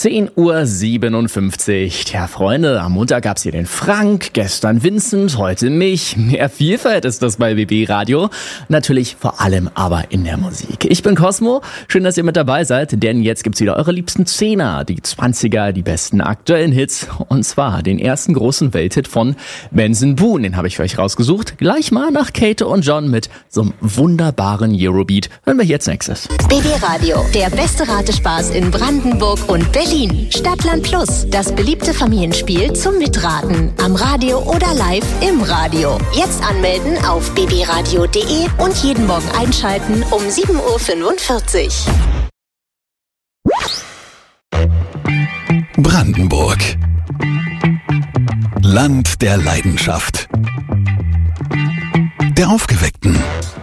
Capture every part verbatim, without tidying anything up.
zehn Uhr siebenundfünfzig. Tja, Freunde, am Montag gab's hier den Frank, gestern Vincent, heute mich. Mehr Vielfalt ist das bei B B Radio. Natürlich vor allem aber in der Musik. Ich bin Cosmo, schön, dass ihr mit dabei seid, denn jetzt gibt's wieder eure liebsten Zehner, die Zwanziger, die besten aktuellen Hits. Und zwar den ersten großen Welthit von Benson Boone, den habe ich für euch rausgesucht. Gleich mal nach Kate und John mit so einem wunderbaren Eurobeat. Hören wir jetzt nächstes. B B Radio, der beste Ratespaß in Brandenburg und Berlin. Stadtland Plus, das beliebte Familienspiel zum Mitraten. Am Radio oder live im Radio. Jetzt anmelden auf b b radio punkt de und jeden Morgen einschalten um sieben Uhr fünfundvierzig. Brandenburg. Land der Leidenschaft. Der Aufgeweckten.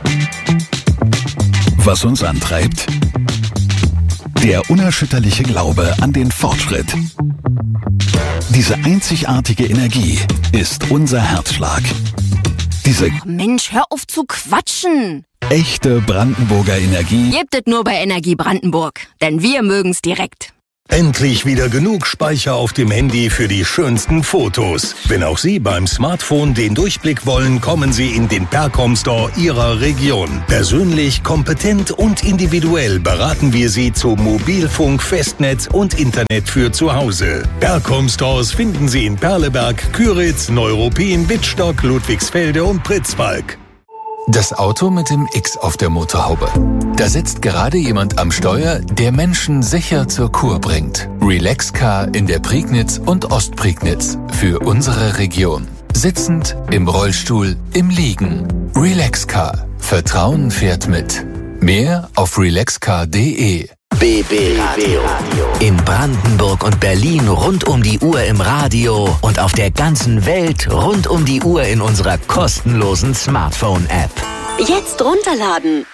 Was uns antreibt? Der unerschütterliche Glaube an den Fortschritt. Diese einzigartige Energie ist unser Herzschlag. Diese Mensch, hör auf zu quatschen! Echte Brandenburger Energie Gebt es nur bei Energie Brandenburg, denn wir mögen's direkt. Endlich wieder genug Speicher auf dem Handy für die schönsten Fotos. Wenn auch Sie beim Smartphone den Durchblick wollen, kommen Sie in den Percom Store Ihrer Region. Persönlich, kompetent und individuell beraten wir Sie zu Mobilfunk, Festnetz und Internet für zu Hause. Percom Stores finden Sie in Perleberg, Küritz, Neuruppin, Wittstock, Ludwigsfelde und Pritzwalk. Das Auto mit dem X auf der Motorhaube. Da sitzt gerade jemand am Steuer, der Menschen sicher zur Kur bringt. Relaxcar in der Prignitz und Ostprignitz. Für unsere Region. Sitzend, im Rollstuhl, im Liegen. Relaxcar. Vertrauen fährt mit. Mehr auf relaxcar punkt de. B B Radio. In Brandenburg und Berlin rund um die Uhr im Radio und auf der ganzen Welt rund um die Uhr in unserer kostenlosen Smartphone-App. Jetzt runterladen.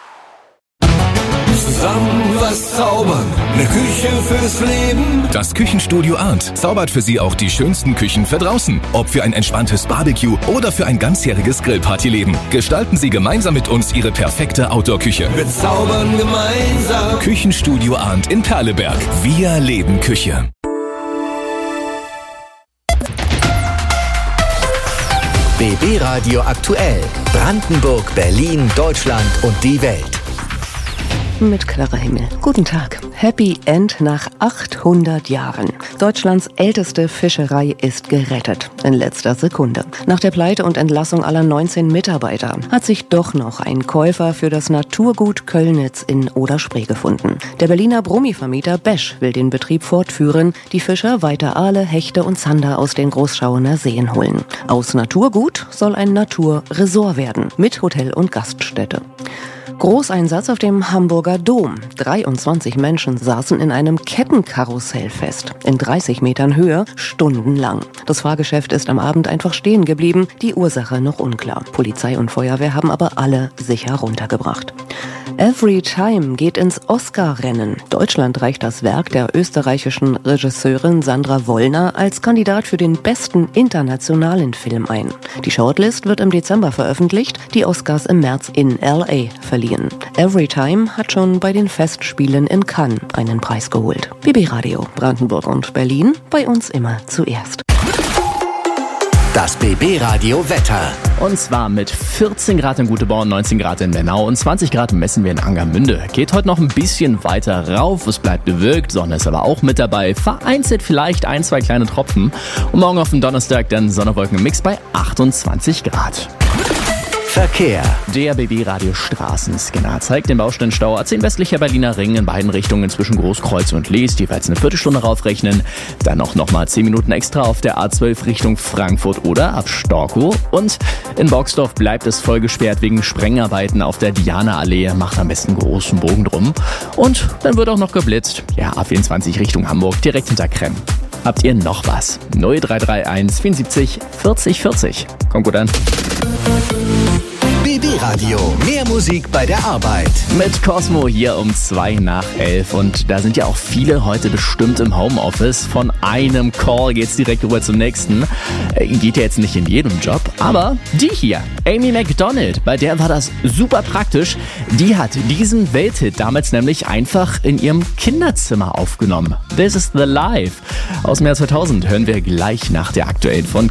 Zusammen was zaubern, eine Küche fürs Leben. Das Küchenstudio Arndt zaubert für Sie auch die schönsten Küchen für draußen. Ob für ein entspanntes Barbecue oder für ein ganzjähriges Grillpartyleben. Gestalten Sie gemeinsam mit uns Ihre perfekte Outdoor-Küche. Wir zaubern gemeinsam. Küchenstudio Arndt in Perleberg. Wir leben Küche. B B Radio aktuell. Brandenburg, Berlin, Deutschland und die Welt. Mit Clara Himmel. Guten Tag. Happy End nach achthundert Jahren. Deutschlands älteste Fischerei ist gerettet. In letzter Sekunde. Nach der Pleite und Entlassung aller neunzehn Mitarbeiter hat sich doch noch ein Käufer für das Naturgut Köllnitz in Oder-Spree gefunden. Der Berliner Brummi-Vermieter Besch will den Betrieb fortführen, die Fischer weiter Aale, Hechte und Zander aus den Großschauener Seen holen. Aus Naturgut soll ein Naturresort werden, mit Hotel und Gaststätte. Großeinsatz auf dem Hamburger Dom. dreiundzwanzig Menschen saßen in einem Kettenkarussell fest. In dreißig Metern Höhe, stundenlang. Das Fahrgeschäft ist am Abend einfach stehen geblieben. Die Ursache noch unklar. Polizei und Feuerwehr haben aber alle sicher runtergebracht. Every Time geht ins Oscar-Rennen. Deutschland reicht das Werk der österreichischen Regisseurin Sandra Wollner als Kandidat für den besten internationalen Film ein. Die Shortlist wird im Dezember veröffentlicht, die Oscars im März in L A verliehen. Every Time hat schon bei den Festspielen in Cannes einen Preis geholt. B B Radio, Brandenburg und Berlin, bei uns immer zuerst. Das B B Radio Wetter. Und zwar mit vierzehn Grad in Güteborn, neunzehn Grad in Bernau und zwanzig Grad messen wir in Angermünde. Geht heute noch ein bisschen weiter rauf, es bleibt bewölkt, Sonne ist aber auch mit dabei. Vereinzelt vielleicht ein, zwei kleine Tropfen. Und morgen auf den Donnerstag dann Sonne-Wolken-Mix bei achtundzwanzig Grad. Verkehr. Der B B Radio Straßenscanner zeigt den Baustellenstau A zehn westlicher Berliner Ring in beiden Richtungen zwischen Großkreuz und Leest, jeweils eine Viertelstunde raufrechnen. Dann noch, noch mal zehn Minuten extra auf der A zwölf Richtung Frankfurt oder ab Storkow. Und in Boxdorf bleibt es voll gesperrt wegen Sprengarbeiten auf der Diana-Allee. Macht am besten großen Bogen drum. Und dann wird auch noch geblitzt. Ja, A vierundzwanzig Richtung Hamburg, direkt hinter Krem. Habt ihr noch was? null drei drei eins vierundsiebzig vierzig vierzig. Kommt gut an. B B Radio. Mehr Musik bei der Arbeit. Mit Cosmo hier um zwei nach elf. Und da sind ja auch viele heute bestimmt im Homeoffice. Von einem Call geht's direkt rüber zum nächsten. Geht ja jetzt nicht in jedem Job, aber die hier, Amy Macdonald, bei der war das super praktisch. Die hat diesen Welthit damals nämlich einfach in ihrem Kinderzimmer aufgenommen. This is the Life. Aus dem Jahr zweitausend hören wir gleich nach der aktuellen von